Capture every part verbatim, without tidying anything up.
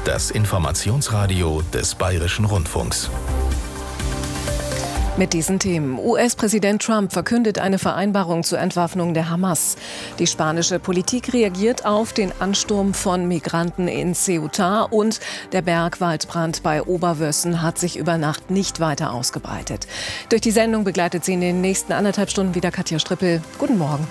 Das Informationsradio des Bayerischen Rundfunks. Mit diesen Themen. U S-Präsident Trump verkündet eine Vereinbarung zur Entwaffnung der Hamas. Die spanische Politik reagiert auf den Ansturm von Migranten in Ceuta und der Bergwaldbrand bei Oberwössen hat sich über Nacht nicht weiter ausgebreitet. Durch die Sendung begleitet Sie in den nächsten anderthalb Stunden wieder Katja Strippel. Guten Morgen.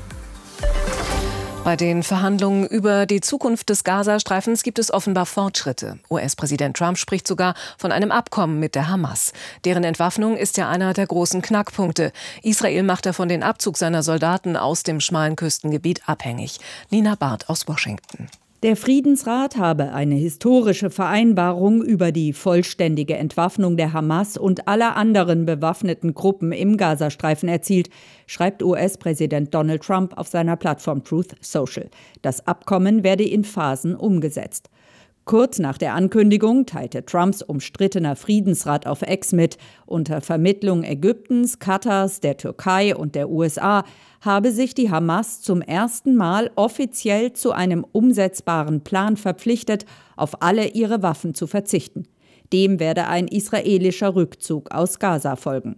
Bei den Verhandlungen über die Zukunft des Gazastreifens gibt es offenbar Fortschritte. U S-Präsident Trump spricht sogar von einem Abkommen mit der Hamas. Deren Entwaffnung ist ja einer der großen Knackpunkte. Israel macht davon den Abzug seiner Soldaten aus dem schmalen Küstengebiet abhängig. Nina Barth aus Washington. Der Friedensrat habe eine historische Vereinbarung über die vollständige Entwaffnung der Hamas und aller anderen bewaffneten Gruppen im Gazastreifen erzielt, schreibt U S-Präsident Donald Trump auf seiner Plattform Truth Social. Das Abkommen werde in Phasen umgesetzt. Kurz nach der Ankündigung teilte Trumps umstrittener Friedensrat auf X mit, unter Vermittlung Ägyptens, Katars, der Türkei und der U S A habe sich die Hamas zum ersten Mal offiziell zu einem umsetzbaren Plan verpflichtet, auf alle ihre Waffen zu verzichten. Dem werde ein israelischer Rückzug aus Gaza folgen.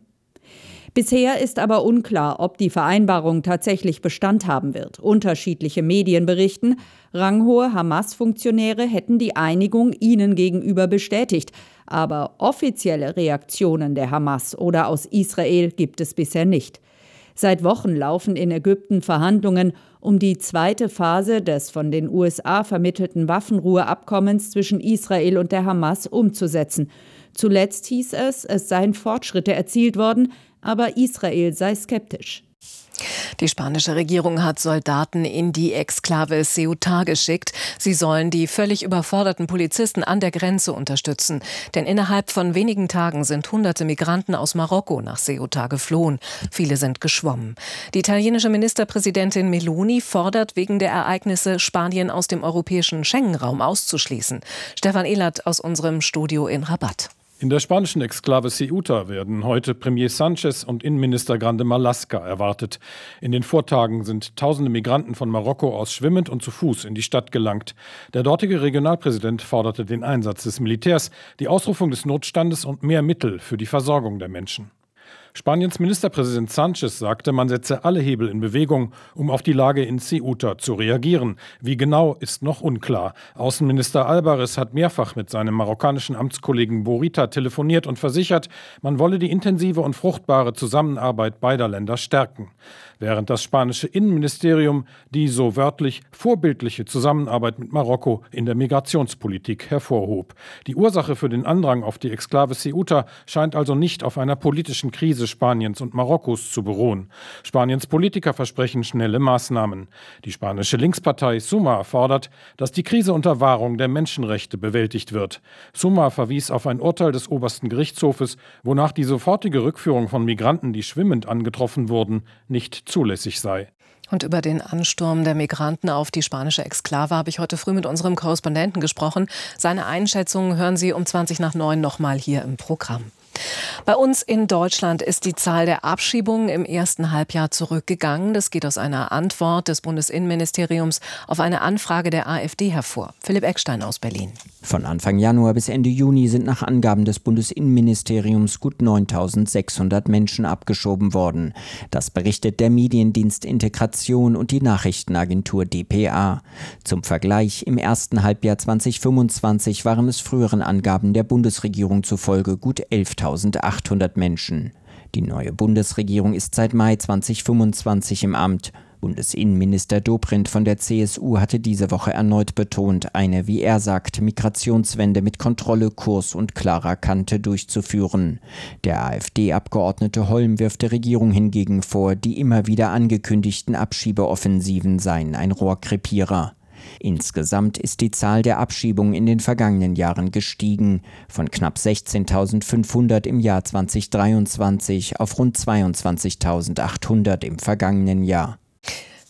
Bisher ist aber unklar, ob die Vereinbarung tatsächlich Bestand haben wird. Unterschiedliche Medien berichten, ranghohe Hamas-Funktionäre hätten die Einigung ihnen gegenüber bestätigt. Aber offizielle Reaktionen der Hamas oder aus Israel gibt es bisher nicht. Seit Wochen laufen in Ägypten Verhandlungen, um die zweite Phase des von den U S A vermittelten Waffenruheabkommens zwischen Israel und der Hamas umzusetzen. Zuletzt hieß es, es seien Fortschritte erzielt worden, aber Israel sei skeptisch. Die spanische Regierung hat Soldaten in die Exklave Ceuta geschickt. Sie sollen die völlig überforderten Polizisten an der Grenze unterstützen. Denn innerhalb von wenigen Tagen sind hunderte Migranten aus Marokko nach Ceuta geflohen. Viele sind geschwommen. Die italienische Ministerpräsidentin Meloni fordert wegen der Ereignisse, Spanien aus dem europäischen Schengen-Raum auszuschließen. Stefan Ehlert aus unserem Studio in Rabat. In der spanischen Exklave Ceuta werden heute Premier Sánchez und Innenminister Grande Marlaska erwartet. In den Vortagen sind tausende Migranten von Marokko aus schwimmend und zu Fuß in die Stadt gelangt. Der dortige Regionalpräsident forderte den Einsatz des Militärs, die Ausrufung des Notstandes und mehr Mittel für die Versorgung der Menschen. Spaniens Ministerpräsident Sánchez sagte, man setze alle Hebel in Bewegung, um auf die Lage in Ceuta zu reagieren. Wie genau, ist noch unklar. Außenminister Álvarez hat mehrfach mit seinem marokkanischen Amtskollegen Borita telefoniert und versichert, man wolle die intensive und fruchtbare Zusammenarbeit beider Länder stärken. Während das spanische Innenministerium die so wörtlich vorbildliche Zusammenarbeit mit Marokko in der Migrationspolitik hervorhob. Die Ursache für den Andrang auf die Exklave Ceuta scheint also nicht auf einer politischen Krise Spaniens und Marokkos zu beruhen. Spaniens Politiker versprechen schnelle Maßnahmen. Die spanische Linkspartei Sumar fordert, dass die Krise unter Wahrung der Menschenrechte bewältigt wird. Sumar verwies auf ein Urteil des obersten Gerichtshofes, wonach die sofortige Rückführung von Migranten, die schwimmend angetroffen wurden, nicht zulässig sei. Und über den Ansturm der Migranten auf die spanische Exklave habe ich heute früh mit unserem Korrespondenten gesprochen. Seine Einschätzungen hören Sie um zwanzig nach neun nochmal hier im Programm. Bei uns in Deutschland ist die Zahl der Abschiebungen im ersten Halbjahr zurückgegangen. Das geht aus einer Antwort des Bundesinnenministeriums auf eine Anfrage der AfD hervor. Philipp Eckstein aus Berlin. Von Anfang Januar bis Ende Juni sind nach Angaben des Bundesinnenministeriums gut neuntausendsechshundert Menschen abgeschoben worden. Das berichtet der Mediendienst Integration und die Nachrichtenagentur D P A. Zum Vergleich, im ersten Halbjahr zweitausendfünfundzwanzig waren es früheren Angaben der Bundesregierung zufolge gut elftausendachthundert Menschen. Die neue Bundesregierung ist seit Mai zweitausendfünfundzwanzig im Amt. Bundesinnenminister Dobrindt von der C S U hatte diese Woche erneut betont, eine, wie er sagt, Migrationswende mit Kontrolle, Kurs und klarer Kante durchzuführen. Der AfD-Abgeordnete Holm wirft der Regierung hingegen vor, die immer wieder angekündigten Abschiebeoffensiven seien ein Rohrkrepierer. Insgesamt ist die Zahl der Abschiebungen in den vergangenen Jahren gestiegen, von knapp sechzehntausendfünfhundert im Jahr zweitausenddreiundzwanzig auf rund zweiundzwanzigtausendachthundert im vergangenen Jahr.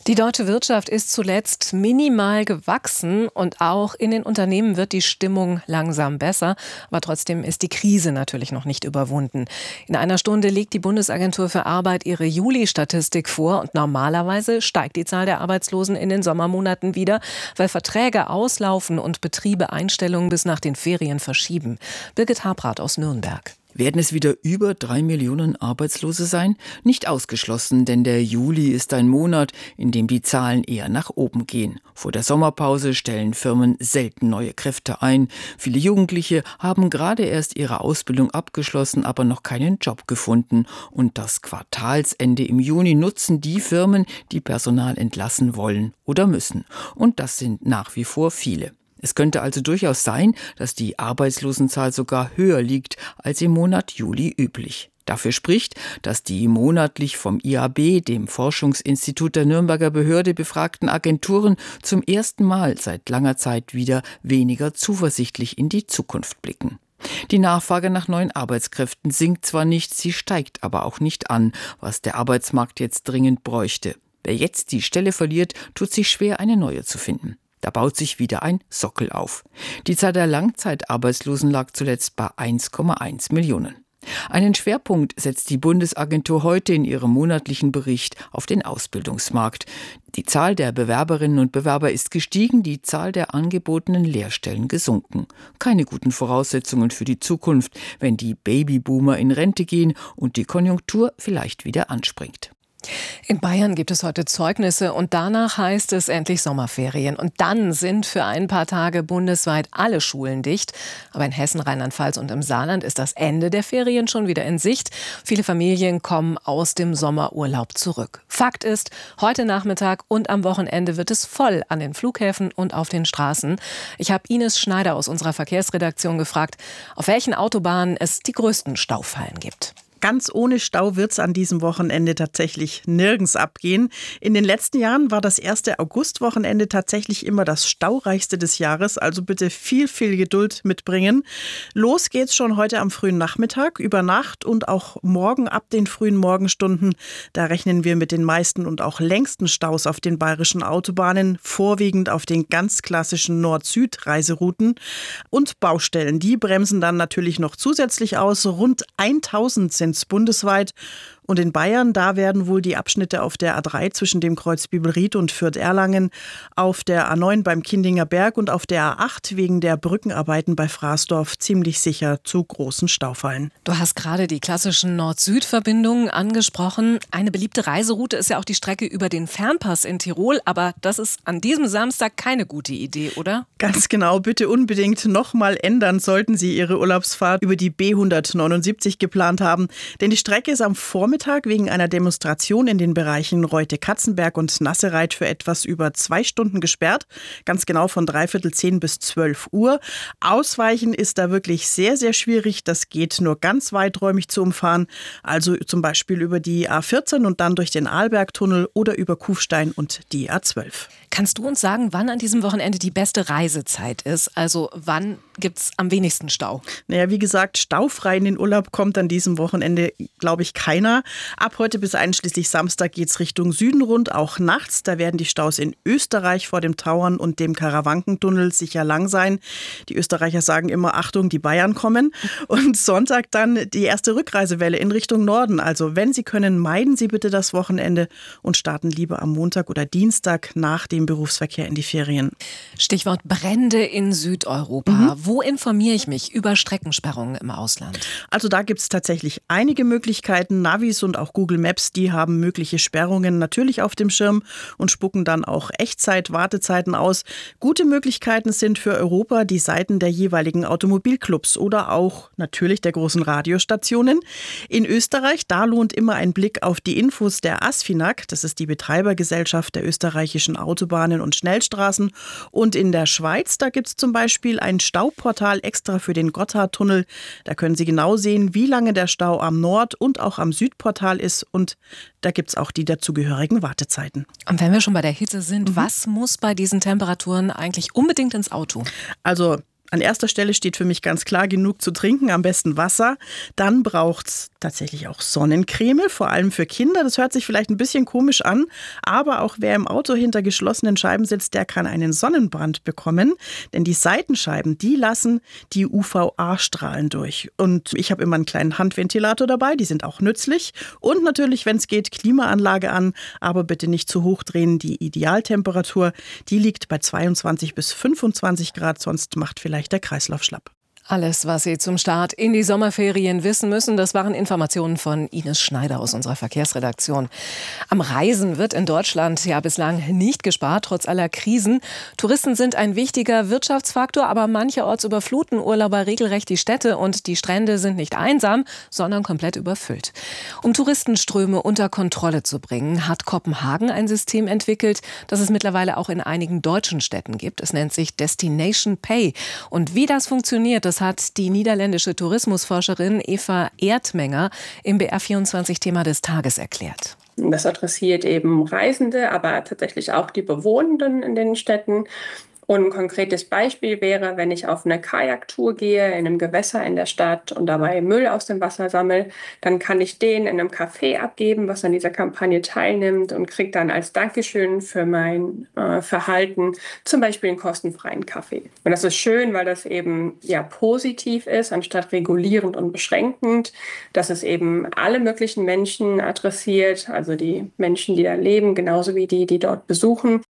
Die deutsche Wirtschaft ist zuletzt minimal gewachsen und auch in den Unternehmen wird die Stimmung langsam besser. Aber trotzdem ist die Krise natürlich noch nicht überwunden. In einer Stunde legt die Bundesagentur für Arbeit ihre Juli-Statistik vor und normalerweise steigt die Zahl der Arbeitslosen in den Sommermonaten wieder, weil Verträge auslaufen und Betriebe Einstellungen bis nach den Ferien verschieben. Birgit Habrath aus Nürnberg. Werden es wieder über drei Millionen Arbeitslose sein? Nicht ausgeschlossen, denn der Juli ist ein Monat, in dem die Zahlen eher nach oben gehen. Vor der Sommerpause stellen Firmen selten neue Kräfte ein. Viele Jugendliche haben gerade erst ihre Ausbildung abgeschlossen, aber noch keinen Job gefunden. Und das Quartalsende im Juni nutzen die Firmen, die Personal entlassen wollen oder müssen. Und das sind nach wie vor viele. Es könnte also durchaus sein, dass die Arbeitslosenzahl sogar höher liegt als im Monat Juli üblich. Dafür spricht, dass die monatlich vom I A B, dem Forschungsinstitut der Nürnberger Behörde, befragten Agenturen zum ersten Mal seit langer Zeit wieder weniger zuversichtlich in die Zukunft blicken. Die Nachfrage nach neuen Arbeitskräften sinkt zwar nicht, sie steigt aber auch nicht an, was der Arbeitsmarkt jetzt dringend bräuchte. Wer jetzt die Stelle verliert, tut sich schwer, eine neue zu finden. Da baut sich wieder ein Sockel auf. Die Zahl der Langzeitarbeitslosen lag zuletzt bei eins Komma eins Millionen. Einen Schwerpunkt setzt die Bundesagentur heute in ihrem monatlichen Bericht auf den Ausbildungsmarkt. Die Zahl der Bewerberinnen und Bewerber ist gestiegen, die Zahl der angebotenen Lehrstellen gesunken. Keine guten Voraussetzungen für die Zukunft, wenn die Babyboomer in Rente gehen und die Konjunktur vielleicht wieder anspringt. In Bayern gibt es heute Zeugnisse und danach heißt es endlich Sommerferien. Und dann sind für ein paar Tage bundesweit alle Schulen dicht. Aber in Hessen, Rheinland-Pfalz und im Saarland ist das Ende der Ferien schon wieder in Sicht. Viele Familien kommen aus dem Sommerurlaub zurück. Fakt ist, heute Nachmittag und am Wochenende wird es voll an den Flughäfen und auf den Straßen. Ich habe Ines Schneider aus unserer Verkehrsredaktion gefragt, auf welchen Autobahnen es die größten Staufallen gibt. Ganz ohne Stau wird es an diesem Wochenende tatsächlich nirgends abgehen. In den letzten Jahren war das erste Augustwochenende tatsächlich immer das staureichste des Jahres. Also bitte viel, viel Geduld mitbringen. Los geht's schon heute am frühen Nachmittag, über Nacht und auch morgen ab den frühen Morgenstunden. Da rechnen wir mit den meisten und auch längsten Staus auf den bayerischen Autobahnen, vorwiegend auf den ganz klassischen Nord-Süd-Reiserouten. Und Baustellen, die bremsen dann natürlich noch zusätzlich aus. Rund tausend sind bundesweit. Und in Bayern, da werden wohl die Abschnitte auf der A drei zwischen dem Kreuz Bibelried und Fürth-Erlangen, auf der A neun beim Kindinger Berg und auf der A acht wegen der Brückenarbeiten bei Fraßdorf ziemlich sicher zu großen Staufallen. Du hast gerade die klassischen Nord-Süd-Verbindungen angesprochen. Eine beliebte Reiseroute ist ja auch die Strecke über den Fernpass in Tirol. Aber das ist an diesem Samstag keine gute Idee, oder? Ganz genau. Bitte unbedingt nochmal ändern, sollten Sie Ihre Urlaubsfahrt über die B hundertneunundsiebzig geplant haben. Denn die Strecke ist am Vormittag wegen einer Demonstration in den Bereichen Reute-Katzenberg und Nassereit für etwas über zwei Stunden gesperrt. Ganz genau von dreiviertel zehn bis zwölf Uhr. Ausweichen ist da wirklich sehr, sehr schwierig. Das geht nur ganz weiträumig zu umfahren. Also zum Beispiel über die A vierzehn und dann durch den Arlbergtunnel oder über Kufstein und die A zwölf. Kannst du uns sagen, wann an diesem Wochenende die beste Reisezeit ist? Also wann gibt es am wenigsten Stau? Naja, wie gesagt, staufrei in den Urlaub kommt an diesem Wochenende, glaube ich, keiner. Ab heute bis einschließlich Samstag geht es Richtung Süden rund, auch nachts. Da werden die Staus in Österreich vor dem Tauern und dem Karawankentunnel sicher lang sein. Die Österreicher sagen immer, Achtung, die Bayern kommen. Und Sonntag dann die erste Rückreisewelle in Richtung Norden. Also wenn Sie können, meiden Sie bitte das Wochenende und starten lieber am Montag oder Dienstag nach dem Berufsverkehr in die Ferien. Stichwort Brände in Südeuropa. Mhm. Wo informiere ich mich über Streckensperrungen im Ausland? Also da gibt es tatsächlich einige Möglichkeiten. Navis und auch Google Maps, die haben mögliche Sperrungen natürlich auf dem Schirm und spucken dann auch Echtzeit-Wartezeiten aus. Gute Möglichkeiten sind für Europa die Seiten der jeweiligen Automobilclubs oder auch natürlich der großen Radiostationen. In Österreich, da lohnt immer ein Blick auf die Infos der ASFINAG. Das ist die Betreibergesellschaft der österreichischen Autobahnen und Schnellstraßen. Und in der Schweiz, da gibt es zum Beispiel ein Stauportal extra für den Gotthardtunnel. Da können Sie genau sehen, wie lange der Stau am Nord- und auch am Südportal ist. Und da gibt es auch die dazugehörigen Wartezeiten. Und wenn wir schon bei der Hitze sind, mhm. was muss bei diesen Temperaturen eigentlich unbedingt ins Auto? Also An erster Stelle steht für mich ganz klar, genug zu trinken, am besten Wasser. Dann braucht es tatsächlich auch Sonnencreme, vor allem für Kinder. Das hört sich vielleicht ein bisschen komisch an, aber auch wer im Auto hinter geschlossenen Scheiben sitzt, der kann einen Sonnenbrand bekommen. Denn die Seitenscheiben, die lassen die U V A-Strahlen durch. Und ich habe immer einen kleinen Handventilator dabei, die sind auch nützlich. Und natürlich, wenn es geht, Klimaanlage an, aber bitte nicht zu hoch drehen. Die Idealtemperatur, die liegt bei zweiundzwanzig bis fünfundzwanzig Grad, sonst macht vielleicht der Kreislauf schlapp. Alles, was Sie zum Start in die Sommerferien wissen müssen, das waren Informationen von Ines Schneider aus unserer Verkehrsredaktion. Am Reisen wird in Deutschland ja bislang nicht gespart, trotz aller Krisen. Touristen sind ein wichtiger Wirtschaftsfaktor, aber mancherorts überfluten Urlauber regelrecht die Städte und die Strände sind nicht einsam, sondern komplett überfüllt. Um Touristenströme unter Kontrolle zu bringen, hat Kopenhagen ein System entwickelt, das es mittlerweile auch in einigen deutschen Städten gibt. Es nennt sich Destination Pay. Und wie das funktioniert, das hat die niederländische Tourismusforscherin Eva Erdmenger im B R vierundzwanzig Thema des Tages erklärt. Das adressiert eben Reisende, aber tatsächlich auch die Bewohnenden in den Städten. Und ein konkretes Beispiel wäre, wenn ich auf eine Kajaktour gehe in einem Gewässer in der Stadt und dabei Müll aus dem Wasser sammle, dann kann ich den in einem Café abgeben, was an dieser Kampagne teilnimmt und kriege dann als Dankeschön für mein äh, Verhalten zum Beispiel einen kostenfreien Kaffee. Und das ist schön, weil das eben ja positiv ist, anstatt regulierend und beschränkend, dass es eben alle möglichen Menschen adressiert, also die Menschen, die da leben, genauso wie die, die dort besuchen.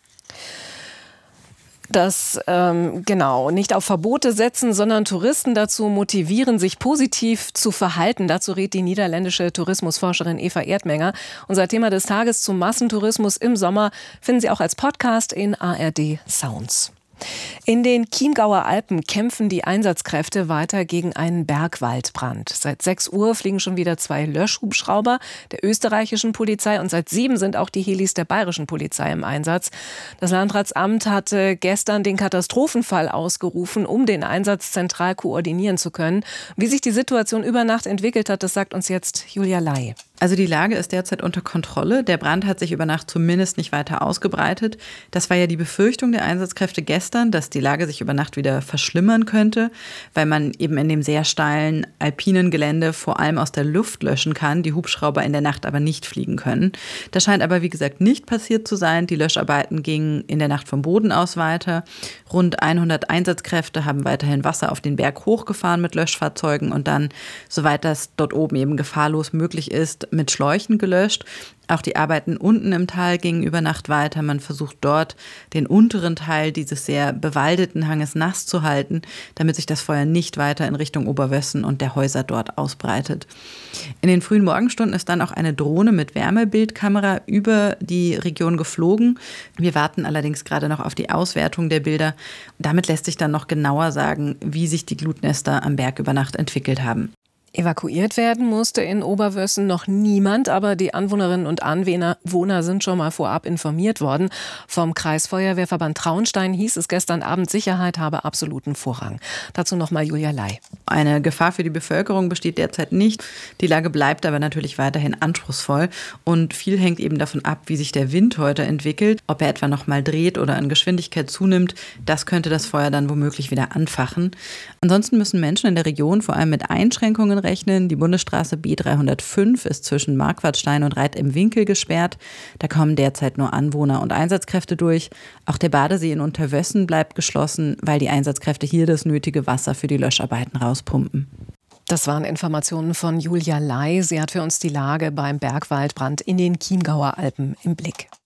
Das, ähm, genau, nicht auf Verbote setzen, sondern Touristen dazu motivieren, sich positiv zu verhalten. Dazu rät die niederländische Tourismusforscherin Eva Erdmenger. Unser Thema des Tages zum Massentourismus im Sommer finden Sie auch als Podcast in A R D Sounds. In den Chiemgauer Alpen kämpfen die Einsatzkräfte weiter gegen einen Bergwaldbrand. Seit sechs Uhr fliegen schon wieder zwei Löschhubschrauber der österreichischen Polizei und seit sieben sind auch die Helis der bayerischen Polizei im Einsatz. Das Landratsamt hatte gestern den Katastrophenfall ausgerufen, um den Einsatz zentral koordinieren zu können. Wie sich die Situation über Nacht entwickelt hat, das sagt uns jetzt Julia Lai. Also die Lage ist derzeit unter Kontrolle. Der Brand hat sich über Nacht zumindest nicht weiter ausgebreitet. Das war ja die Befürchtung der Einsatzkräfte gestern, dass die Lage sich über Nacht wieder verschlimmern könnte, weil man eben in dem sehr steilen alpinen Gelände vor allem aus der Luft löschen kann, die Hubschrauber in der Nacht aber nicht fliegen können. Das scheint aber, wie gesagt, nicht passiert zu sein. Die Löscharbeiten gingen in der Nacht vom Boden aus weiter. Rund hundert Einsatzkräfte haben weiterhin Wasser auf den Berg hochgefahren mit Löschfahrzeugen und dann, soweit das dort oben eben gefahrlos möglich ist, mit Schläuchen gelöscht. Auch die Arbeiten unten im Tal gingen über Nacht weiter. Man versucht dort, den unteren Teil dieses sehr bewaldeten Hanges nass zu halten, damit sich das Feuer nicht weiter in Richtung Oberwössen und der Häuser dort ausbreitet. In den frühen Morgenstunden ist dann auch eine Drohne mit Wärmebildkamera über die Region geflogen. Wir warten allerdings gerade noch auf die Auswertung der Bilder. Damit lässt sich dann noch genauer sagen, wie sich die Glutnester am Berg über Nacht entwickelt haben. Evakuiert werden musste in Oberwössen noch niemand, aber die Anwohnerinnen und Anwohner sind schon mal vorab informiert worden. Vom Kreisfeuerwehrverband Traunstein hieß es gestern Abend, Sicherheit habe absoluten Vorrang. Dazu nochmal Julia Lai. Eine Gefahr für die Bevölkerung besteht derzeit nicht. Die Lage bleibt aber natürlich weiterhin anspruchsvoll und viel hängt eben davon ab, wie sich der Wind heute entwickelt. Ob er etwa noch mal dreht oder an Geschwindigkeit zunimmt, das könnte das Feuer dann womöglich wieder anfachen. Ansonsten müssen Menschen in der Region vor allem mit Einschränkungen rechnen. Die Bundesstraße B dreihundertfünf ist zwischen Marquardstein und Reit im Winkel gesperrt. Da kommen derzeit nur Anwohner und Einsatzkräfte durch. Auch der Badesee in Unterwössen bleibt geschlossen, weil die Einsatzkräfte hier das nötige Wasser für die Löscharbeiten rauspumpen. Das waren Informationen von Julia Lai. Sie hat für uns die Lage beim Bergwaldbrand in den Chiemgauer Alpen im Blick.